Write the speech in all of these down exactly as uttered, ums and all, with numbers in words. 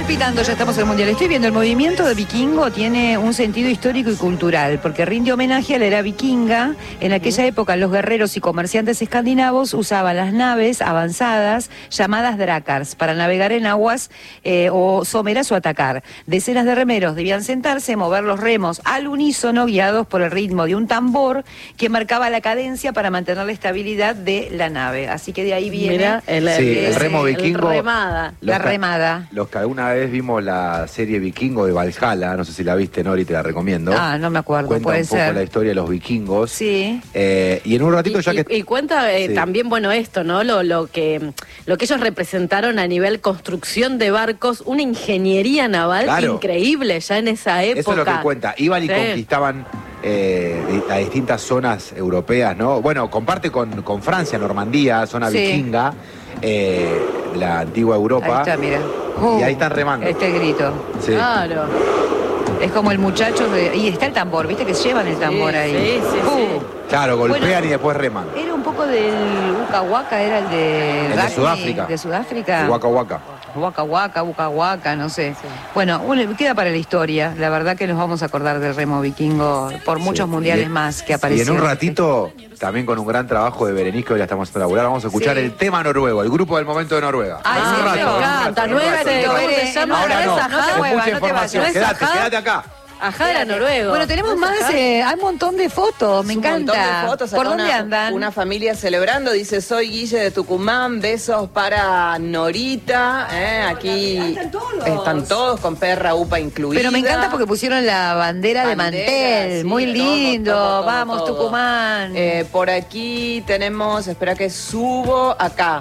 palpitando, ya estamos en el Mundial. Estoy viendo el movimiento de vikingo tiene un sentido histórico y cultural, porque rinde homenaje a la era vikinga. En aquella época los guerreros y comerciantes escandinavos usaban las naves avanzadas llamadas drakars para navegar en aguas eh, o someras o atacar. Decenas de remeros debían sentarse, mover los remos al unísono, guiados por el ritmo de un tambor que marcaba la cadencia para mantener la estabilidad de la nave. Así que de ahí viene... Mirá, el, sí, el, el remo vikingo. El remada. La remada. Los que alguna vez vimos la serie Vikingo de Valhalla, no sé si la viste, Nori, te la recomiendo. Ah, no me acuerdo, Cuenta puede un poco ser. la historia de los vikingos. Sí. Eh, y en un ratito y, ya y, que... y cuenta eh, sí. también, bueno, esto, ¿no? Lo, lo, que, lo que ellos representaron a nivel construcción de barcos, una ingeniería naval Claro. increíble ya en esa época. Eso es lo que cuenta. Iban y Sí. conquistaban eh, a distintas zonas europeas, ¿no? Bueno, comparte con, con Francia, Normandía, zona Sí. vikinga, eh, la antigua Europa. Ahí está, mira. Y ahí están remando. Este grito. Sí. Claro. Es como el muchacho de... Y está el tambor, ¿viste? Que se llevan el tambor Sí, ahí. sí, sí, Uh, sí. Claro, golpean Bueno, y después reman. Era un poco del Waka Waka, era el de... El de rugby, Sudáfrica. De Sudáfrica. Waka Waka. Waka Waka, Waka Waka, no sé. Bueno, bueno, queda para la historia. La verdad que nos vamos a acordar del remo vikingo por muchos Sí. mundiales Y- más que Y aparecieron. en un ratito, también con un gran trabajo de Berenice, que hoy la estamos haciendo laburar, vamos a escuchar Sí. el tema noruego, el grupo del momento de Noruega. Ay, En sí, un me rato, en un encanta. rato, en un No es, rato. eh, ¿cómo Veré, se llama? Ahora no, no, es ajá, es nueva, mucha no te información. vayas. Quédate, ajá. quédate acá. Ajá, era noruego. Bueno, tenemos más, eh, hay un montón de fotos, me Un montón encanta. de fotos, ¿Por acá dónde una, andan? Una familia celebrando, dice, soy Guille de Tucumán, besos para Norita, eh, aquí están todos. están todos con perra upa incluida. Pero me encanta porque pusieron la bandera, de Bandera, mantel, sí, muy todo, lindo. todo, todo, Vamos, todo. Tucumán. Eh, por aquí tenemos, espera que subo, acá.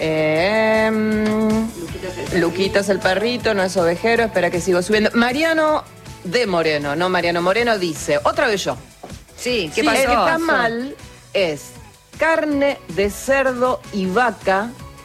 Eh, mm, Luquitas el perrito, no es ovejero, espera que sigo subiendo. Mariano de Moreno, no Mariano Moreno, dice, otra vez yo. sí, ¿qué Sí, pasó? el tamal es carne de cerdo y vaca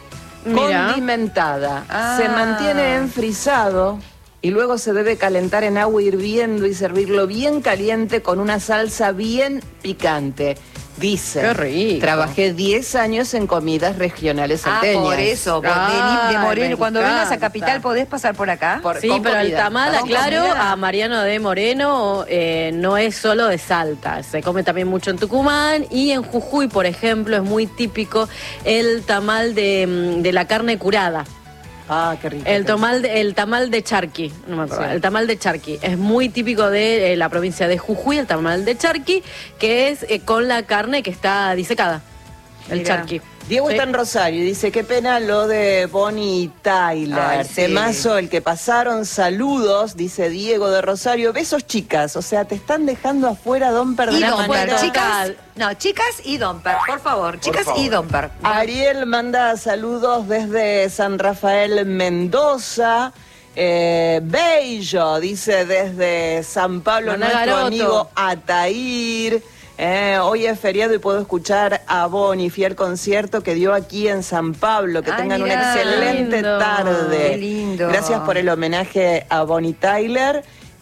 Mira. condimentada. Ah. Se mantiene enfrisado y luego se debe calentar en agua hirviendo y servirlo bien caliente con una salsa bien picante. Dice, Qué rico. trabajé diez años en comidas regionales Ah, salteñas. por eso. vos Ay, vení de Moreno. me Cuando vengas a encanta. Capital, ¿podés pasar por acá? Por- Sí, con pero el comida. tamal, Con aclaro, comida. a Mariano de Moreno eh, no es solo de Salta, se come también mucho en Tucumán y en Jujuy, por ejemplo, es muy típico el tamal de, mm, de la carne curada. Ah, qué rico. El tamal de, el tamal de Charqui, no me acuerdo, Sí. el tamal de Charqui. Es muy típico de eh, la provincia de Jujuy, el tamal de Charqui, que es eh, con la carne que está disecada. El Mirá. Charqui. Diego Sí. está en Rosario y dice, qué pena lo de Bonnie y Tyler. Ay, sí. Temazo el que pasaron, saludos, dice Diego de Rosario. Besos, chicas, o sea, te están dejando afuera Don Y Perdón. Domper, manera. chicas. No, chicas y Domper, por favor. Chicas y Domper. Ariel manda saludos desde San Rafael, Mendoza. Eh, Bello, dice desde San Pablo, Maná nuestro Garoto. amigo Atair. Eh, hoy es feriado y puedo escuchar a Bonnie, fiel concierto que dio aquí en San Pablo. Que Ay, tengan mirá, una excelente lindo. tarde. Qué lindo. Gracias por el homenaje a Bonnie Tyler.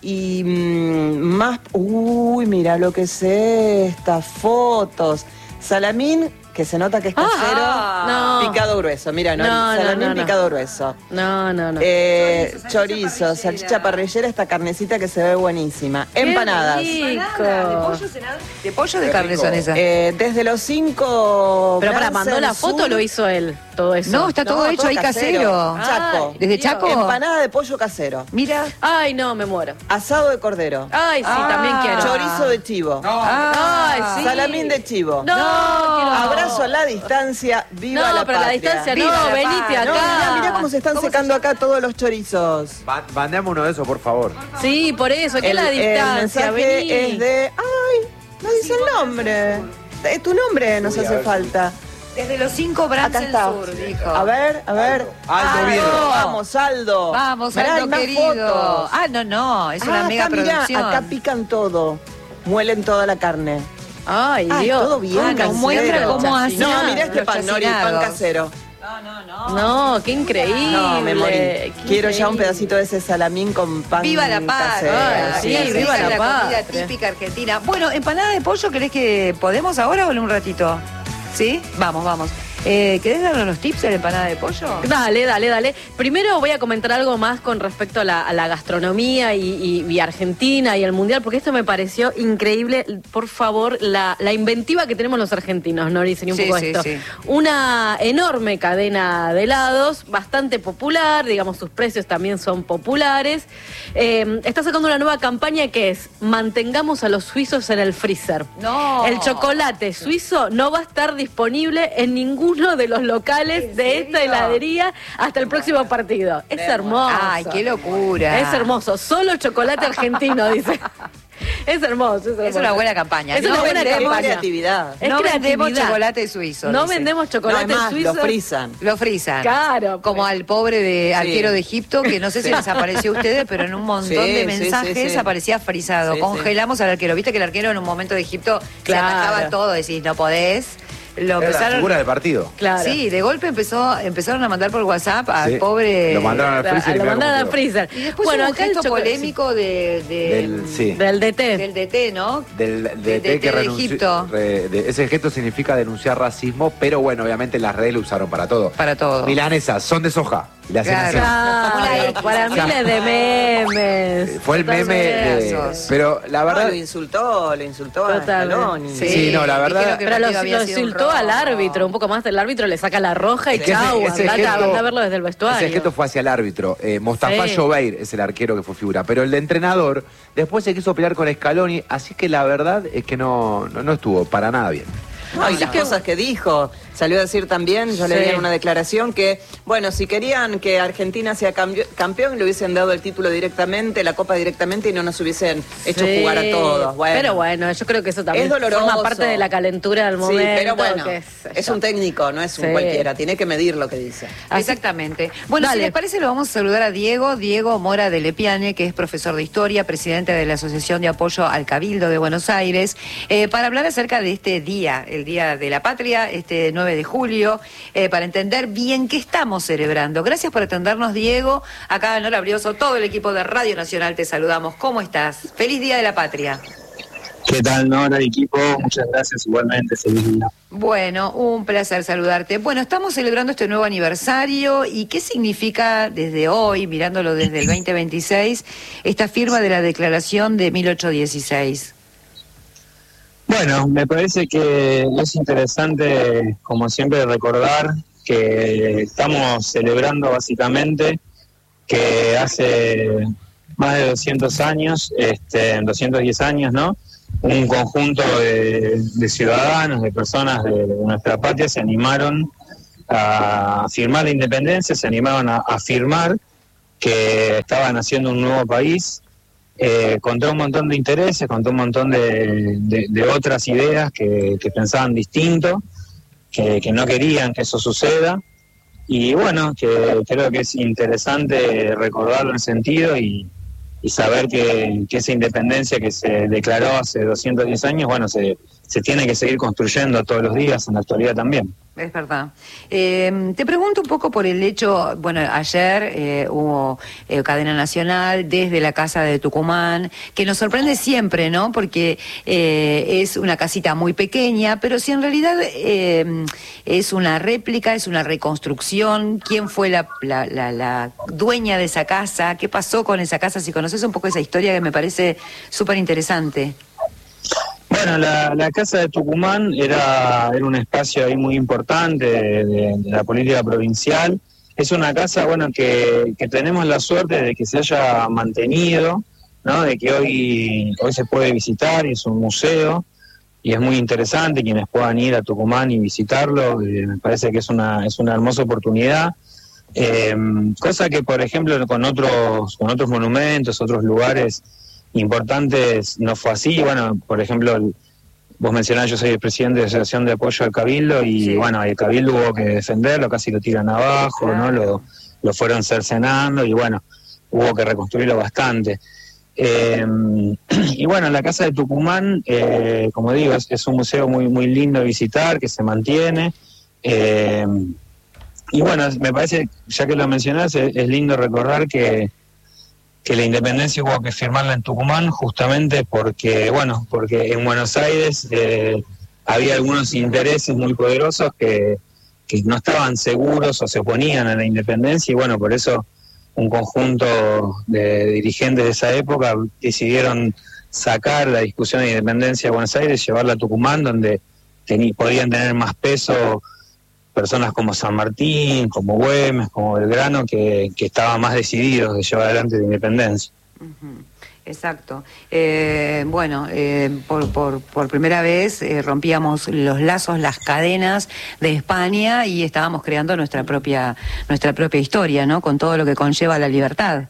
Y mm, más... Uy, mira lo que es estas fotos. Salamín, que se nota que es casero. Ah, no. Picado grueso, mira, ¿no? No, no, Salamín no, no. picado grueso. No, no, no. Eh, chorizo, salchicha parrillera, esta carnecita que se ve buenísima. Empanadas. rico. ¿De pollo, senador? ¿De pollo o de Qué carne rico. son esas? Eh, desde los cinco... Pero para, Brasel mandó la foto Sur. o lo hizo él, todo eso. No, está todo No, hecho ahí casero. Chaco. Ay, ¿Desde Dios. Chaco? Empanada de pollo casero. Mira. Ay, no, me muero. Asado de cordero. Ay, sí, Ah. también quiero. Chorizo de chivo. Ay, sí. Salamín de chivo. No, quiero. Abrazo a la distancia. Viva No, la pero a la patria. distancia Viva no, la venite patria. No, acá. mirá, mirá cómo se están ¿Cómo se secando acá todos los chorizos. Va- Mandame uno de esos, por favor. Sí, por eso, que El, la el distancia, mensaje vení. es de... ¡Ay! No dice el nombre. Es tu nombre nos Uy, a hace ver. falta. Desde los cinco Acá Brasel está. Sur, dijo. A ver, a ver. Aldo Viejo. Vamos, Aldo. Vamos, Mirá, hay Aldo más querido. fotos. Ah, no, no, es una Ah, mega acá, mirá, producción. acá pican todo. Muelen toda la carne. Ay, Ay, Dios. todo bien, Ah, nos casero. muestra cómo hacen No, mirá este los pan, Nori, pan chacinados. casero. No, no, no. No, qué increíble. No, me morí. Qué Quiero ya un increíble. pedacito de ese salamín con pan Viva la casero. patria. Ay, sí, Qué viva rica la comida patria. típica argentina. Bueno, empanada de pollo, ¿querés que podemos ahora o en un ratito? ¿Sí? Vamos, vamos. Eh, ¿Querés darnos los tips de la empanada de pollo? Dale, dale, dale. Primero voy a comentar algo más con respecto a la, a la gastronomía y, y, y Argentina y el Mundial, porque esto me pareció increíble. Por favor, la, la inventiva que tenemos los argentinos, ¿no? Dicen un Sí, poco sí, esto. sí. Una enorme cadena de helados, bastante popular, digamos, sus precios también son populares. Eh, está sacando una nueva campaña que es: mantengamos a los suizos en el freezer. No. El chocolate suizo no va a estar disponible en ninguno de los locales de esta serio? heladería hasta el próximo partido. Es hermoso. Ay, qué locura. Es hermoso. Solo chocolate argentino, dice. Es hermoso, es hermoso. Es una buena campaña. Es No una buena vendemos campaña. creatividad. Es no vendemos creatividad. chocolate suizo. No dice. vendemos chocolate No, además, suizo. lo frisan. Lo frisan. Claro, Como pues. al pobre de arquero Sí. de Egipto, que no sé si Sí. les apareció a ustedes, pero en un montón Sí, de sí, mensajes sí, sí. aparecía frisado. Sí, Congelamos al arquero. Viste que el arquero en un momento de Egipto Claro. se atajaba todo, decís, no podés. Lo Era la empezaron. figura del partido. Claro. Sí, de golpe empezó, empezaron a mandar por WhatsApp al Sí. pobre. Lo mandaron al Lo freezer y mirá mandaron cómo al quedó. freezer. Y después bueno, hubo un acá el gesto chocolate polémico de, de- Del- sí. del D T. del D T, ¿no? Del, Del de, D T que de renunció- Egipto. re- de- ese gesto significa denunciar racismo, pero bueno, obviamente las redes lo usaron para todo. Para todo. Milanesas, son de soja. Y le hacen Claro. así. Una Claro, X. para miles de memes. Fue el meme de, Totalmente. pero la No, verdad lo insultó, lo insultó a Totalmente. Scaloni. Sí, no, la verdad- dijeron que el Pero lo, partido había lo sido un insultó robo. al árbitro, un poco más del árbitro le saca la roja y Es que chau, ese- ese andate a- gesto- andá a verlo desde el vestuario. ese gesto fue hacia el árbitro. Eh, Mostafa Sí. Jobeir es el arquero que fue figura, pero el de entrenador después se quiso pelear con Scaloni, así que la verdad es que no, no, no estuvo para nada bien. No, y Así las que- cosas que dijo. Salió a decir también, yo Sí. leí en una declaración que, bueno, si querían que Argentina sea cambio- campeón, le hubiesen dado el título directamente, la copa directamente y no nos hubiesen hecho Sí. jugar a todos. Bueno, Pero bueno, yo creo que eso también es doloroso. forma parte de la calentura del momento. Sí, pero bueno, qué es, sé yo. un técnico, no es un Sí. cualquiera, tiene que medir lo que dice. Exactamente. Bueno, Dale. si les parece, lo vamos a saludar a Diego, Diego Mora de Lepiane, que es profesor de historia, presidente de la Asociación de Apoyo al Cabildo de Buenos Aires, eh, para hablar acerca de este día, el Día de la Patria, este nueve de julio, eh, para entender bien qué estamos celebrando. Gracias por atendernos, Diego. Acá en Hora Brioso, todo el equipo de Radio Nacional te saludamos. ¿Cómo estás? Feliz Día de la Patria. ¿Qué tal, Nora, equipo? Muchas gracias, igualmente, feliz día. Bueno, un placer saludarte. Bueno, estamos celebrando este nuevo aniversario y ¿qué significa desde hoy, mirándolo desde el veinte veintiséis, esta firma de la Declaración de mil ochocientos dieciséis? Bueno, me parece que es interesante, como siempre, recordar que estamos celebrando básicamente que hace más de doscientos años, este, doscientos diez años, ¿no? Un conjunto de, de ciudadanos, de personas de nuestra patria se animaron a firmar la independencia, se animaron a afirmar que estaban haciendo un nuevo país, eh, contra un montón de intereses, contra un montón de, de, de otras ideas que, que pensaban distinto, que, que no querían que eso suceda. Y bueno, que creo que es interesante recordarlo en sentido y, y saber que, que esa independencia que se declaró hace doscientos diez años, bueno, se, se tiene que seguir construyendo todos los días, en la actualidad también. Es verdad. Eh, te pregunto un poco por el hecho, bueno, ayer eh, hubo eh, cadena nacional desde la casa de Tucumán, que nos sorprende siempre, ¿no? Porque eh, es una casita muy pequeña, pero si en realidad eh, es una réplica, es una reconstrucción, ¿quién fue la, la, la, la dueña de esa casa? ¿Qué pasó con esa casa? Si conoces un poco esa historia que me parece súper interesante. Bueno, la, la Casa de Tucumán era, era un espacio ahí muy importante de, de- de la política provincial. Es una casa, bueno, que, que tenemos la suerte de que se haya mantenido, ¿no? De que hoy, hoy se puede visitar y es un museo y es muy interesante quienes puedan ir a Tucumán y visitarlo. Eh, me parece que es una, es una hermosa oportunidad. Eh, cosa que, por ejemplo, con otros, con otros monumentos, otros lugares importantes no fue así. Bueno, por ejemplo, el, vos mencionás, yo soy el presidente de la Asociación de Apoyo al Cabildo y Sí. bueno, el Cabildo hubo que defenderlo, casi lo tiran abajo, ¿no? Lo, lo fueron cercenando y bueno, hubo que reconstruirlo bastante. Eh, y bueno, la Casa de Tucumán, eh, como digo, es, es un museo muy, muy lindo de visitar, que se mantiene. Eh, y bueno, me parece, ya que lo mencionás, es, es lindo recordar que que la independencia hubo que firmarla en Tucumán justamente porque, bueno, porque en Buenos Aires eh, había algunos intereses muy poderosos que, que no estaban seguros o se oponían a la independencia, y bueno, por eso un conjunto de dirigentes de esa época decidieron sacar la discusión de independencia de Buenos Aires y llevarla a Tucumán, donde tení, podían tener más peso personas como San Martín, como Güemes, como Belgrano, que, que estaban más decididos de llevar adelante la independencia. Uh-huh. Exacto. Eh, bueno, eh, por, por, por primera vez eh, rompíamos los lazos, las cadenas de España y estábamos creando nuestra propia, nuestra propia historia, ¿no? Con todo lo que conlleva la libertad.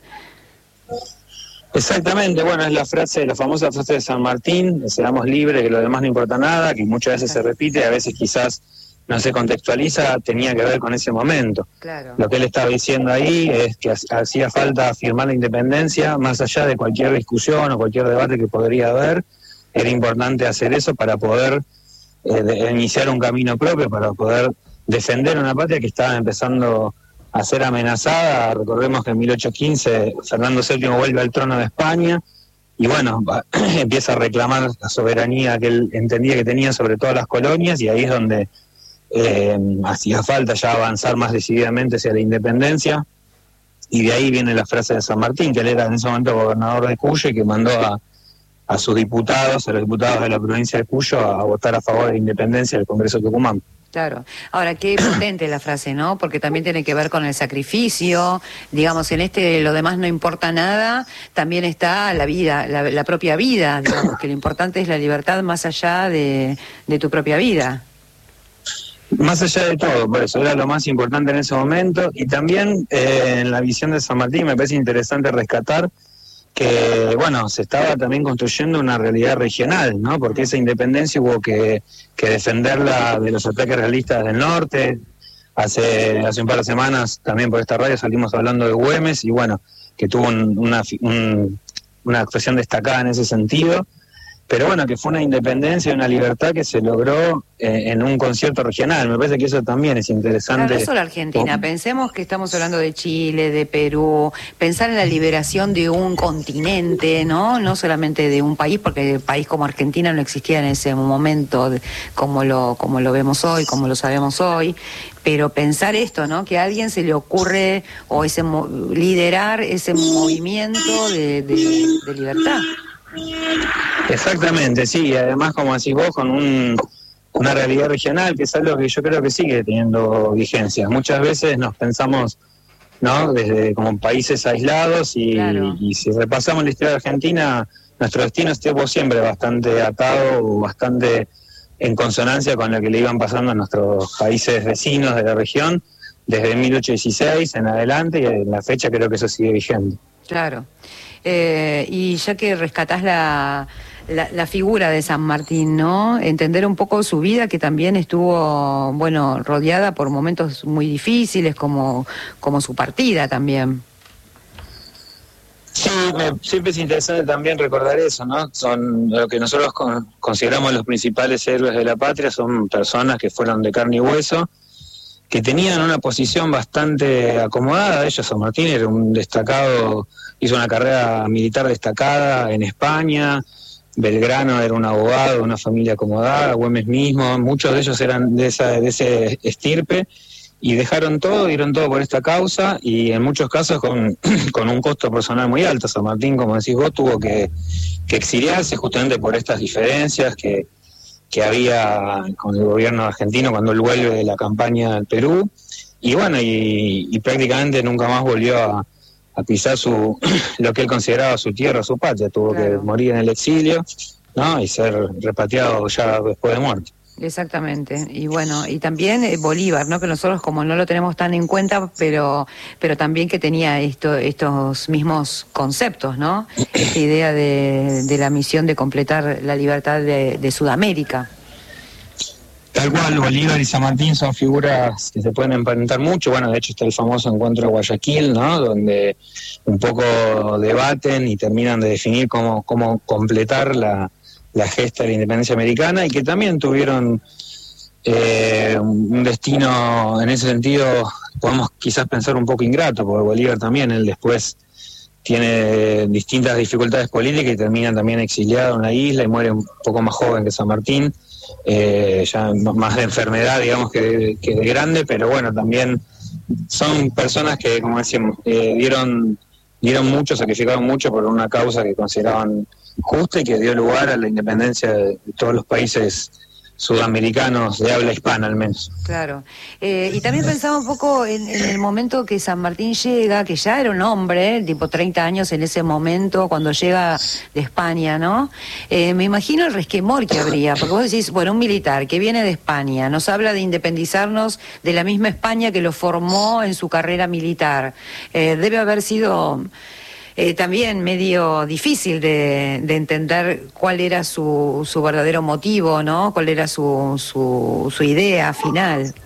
Exactamente, bueno, es la frase, la famosa frase de San Martín, seamos libres, que lo demás no importa nada, que muchas veces se repite, a veces quizás no se contextualiza, tenía que ver con ese momento. Claro. Lo que él estaba diciendo ahí es que hacía falta firmar la independencia, más allá de cualquier discusión o cualquier debate que podría haber, era importante hacer eso para poder eh, de, iniciar un camino propio, para poder defender una patria que estaba empezando a ser amenazada. Recordemos que en mil ochocientos quince Fernando séptimo vuelve al trono de España y bueno, va, empieza a reclamar la soberanía que él entendía que tenía sobre todas las colonias, y ahí es donde Eh, hacía falta ya avanzar más decididamente hacia la independencia, y de ahí viene la frase de San Martín, que él era en ese momento gobernador de Cuyo y que mandó a, a sus diputados, a los diputados de la provincia de Cuyo, a, a votar a favor de la independencia del Congreso de Tucumán. Claro. Ahora, qué potente la frase, ¿no? Porque también tiene que ver con el sacrificio, digamos, en este lo demás no importa nada, también está la vida, la, la propia vida, digamos, que lo importante es la libertad más allá de, de tu propia vida. Más allá de todo, por eso era lo más importante en ese momento, y también eh, en la visión de San Martín me parece interesante rescatar que, bueno, se estaba también construyendo una realidad regional, ¿no? Porque esa independencia hubo que, que defenderla de los ataques realistas del norte. Hace, hace un par de semanas también por esta radio salimos hablando de Güemes, y bueno, que tuvo un, una, un, una actuación destacada en ese sentido. Pero bueno, que fue una independencia y una libertad que se logró eh, en un concierto regional. Me parece que eso también es interesante. Claro, no solo Argentina, pensemos que estamos hablando de Chile, de Perú, pensar en la liberación de un continente, ¿no? No solamente de un país, porque el país como Argentina no existía en ese momento como lo, como lo vemos hoy, como lo sabemos hoy. Pero pensar esto, ¿no? Que a alguien se le ocurre o ese liderar ese movimiento de, de, de libertad. Exactamente, sí, y además, como decís vos, con un, una realidad regional, que es algo que yo creo que sigue teniendo vigencia. Muchas veces nos pensamos, ¿no?, desde como países aislados, y, claro. y si repasamos la historia de Argentina, nuestro destino estuvo siempre bastante atado, bastante en consonancia con lo que le iban pasando a nuestros países vecinos de la región, desde mil ochocientos dieciséis en adelante, y en la fecha creo que eso sigue vigente. Claro. Eh, y ya que rescatás la, la, la figura de San Martín, ¿no? Entender un poco su vida, que también estuvo, bueno, rodeada por momentos muy difíciles, como, como su partida también. Sí, me, siempre es interesante también recordar eso, ¿no? Son lo que nosotros con, consideramos los principales héroes de la patria, son personas que fueron de carne y hueso, que tenían una posición bastante acomodada. Ellos, San Martín era un destacado, hizo una carrera militar destacada en España, Belgrano era un abogado de una familia acomodada, Güemes mismo, muchos de ellos eran de esa de ese estirpe, y dejaron todo, dieron todo por esta causa, y en muchos casos con, con un costo personal muy alto. San Martín, como decís vos, tuvo que, que exiliarse justamente por estas diferencias que que había con el gobierno argentino cuando él vuelve de la campaña al Perú, y bueno, y, y prácticamente nunca más volvió a, a pisar su lo que él consideraba su tierra, su patria. Tuvo claro. que morir en el exilio, ¿no?, y ser repatriado ya después de muerto. Exactamente, y bueno, y también eh, Bolívar, ¿no?, que nosotros como no lo tenemos tan en cuenta, pero pero también que tenía esto, estos mismos conceptos, ¿no? Esta idea de, de la misión de completar la libertad de, de Sudamérica. Tal cual, Bolívar y San Martín son figuras que se pueden emparentar mucho. Bueno, de hecho está el famoso encuentro de Guayaquil, ¿no?, donde un poco debaten y terminan de definir cómo, cómo completar la la gesta de la independencia americana, y que también tuvieron eh, un destino en ese sentido, podemos quizás pensar un poco ingrato, porque Bolívar también, él después tiene distintas dificultades políticas y termina también exiliado en la isla y muere un poco más joven que San Martín. eh, ya más de enfermedad, digamos, que de, que de grande, pero bueno, también son personas que, como decíamos, eh, dieron, dieron mucho, sacrificaron mucho por una causa que consideraban justa y que dio lugar a la independencia de, de todos los países sudamericanos de habla hispana al menos. Claro. Eh, y también pensaba un poco en, en el momento que San Martín llega, que ya era un hombre, tipo treinta años en ese momento, cuando llega de España, ¿no? Eh, me imagino el resquemor que habría, porque vos decís, bueno, un militar que viene de España, nos habla de independizarnos de la misma España que lo formó en su carrera militar. Eh, debe haber sido... Eh, también medio difícil de, de entender cuál era su, su verdadero motivo, ¿no? Cuál era su, su, su idea final.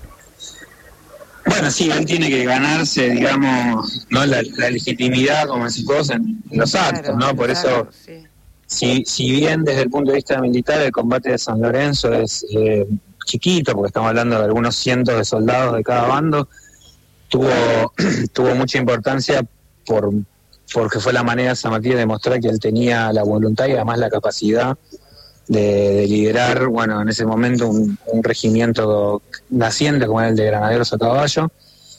Bueno, sí, él tiene que ganarse, digamos, no la, la legitimidad, como decís vos, en, en los actos, Claro, ¿no? Por claro, eso, sí. si, si bien desde el punto de vista militar el combate de San Lorenzo es eh, chiquito, porque estamos hablando de algunos cientos de soldados de cada bando, tuvo, tuvo mucha importancia por... porque fue la manera de San Martín de demostrar que él tenía la voluntad y además la capacidad de, de liderar, bueno, en ese momento un, un regimiento naciente como el de granaderos a caballo,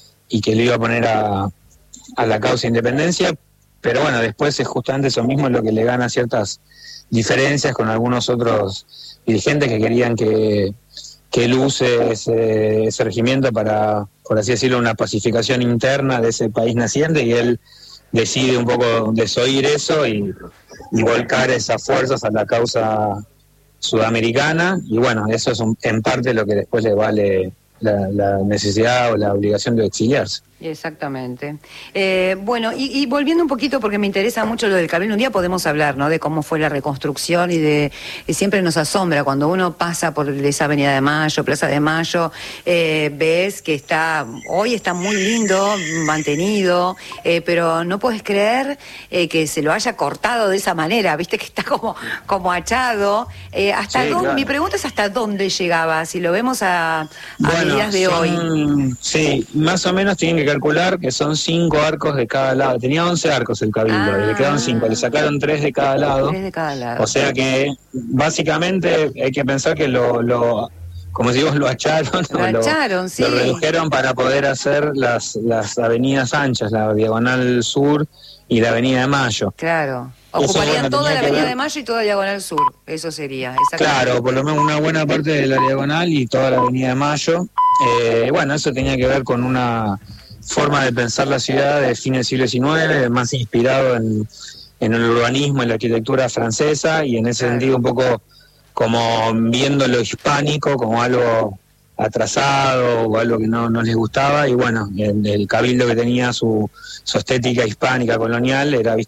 y que lo iba a poner a, a la causa de independencia, pero bueno, después es justamente eso mismo lo que le gana ciertas diferencias con algunos otros dirigentes que querían que, que él use ese, ese regimiento para, por así decirlo, una pacificación interna de ese país naciente, y él decide un poco desoír eso y, y volcar esas fuerzas a la causa sudamericana, y bueno, eso es un, en parte lo que después le vale la, la necesidad o la obligación de exiliarse. Exactamente. Eh, bueno, y, y volviendo un poquito, porque me interesa mucho lo del Cabildo, un día podemos hablar, ¿no?, de cómo fue la reconstrucción y de... Y siempre nos asombra cuando uno pasa por esa Avenida de Mayo, Plaza de Mayo, eh, ves que está... Hoy está muy lindo, mantenido, eh, pero no puedes creer eh, que se lo haya cortado de esa manera, viste que está como, como achado. Eh, hasta Sí, dónde, claro. Mi pregunta es hasta dónde llegaba, si lo vemos a, a Bueno, medidas de son- hoy. Sí, más o menos tienen que calcular que son cinco arcos de cada lado. Tenía once arcos el Cabildo, Ah. y le quedaron cinco, le sacaron tres de cada lado. Tres de cada lado. O sea que básicamente hay que pensar que lo, lo como si vos lo acharon, Lo o acharon, sí. lo redujeron para poder hacer las, las avenidas anchas, la Diagonal Sur y la Avenida de Mayo. Claro. Eso, Ocuparían bueno, toda tenía la que Avenida ver- de Mayo y toda Diagonal Sur. Eso sería. exactamente. Claro, por lo menos una buena parte de la Diagonal y toda la Avenida de Mayo. Eh, bueno, eso tenía que ver con una forma de pensar la ciudad de fines del siglo diecinueve, más inspirado en, en el urbanismo y la arquitectura francesa, y en ese Claro. sentido un poco como viendo lo hispánico como algo atrasado o algo que no, no les gustaba, y bueno, el, el Cabildo, que tenía su, su estética hispánica colonial, era visto